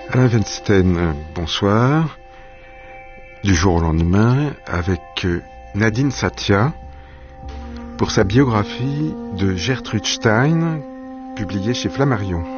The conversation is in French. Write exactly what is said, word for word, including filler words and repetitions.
Alain Weinstein, bonsoir. Du jour au lendemain, avec Nadine Satia, pour sa biographie de Gertrude Stein, publiée chez Flammarion.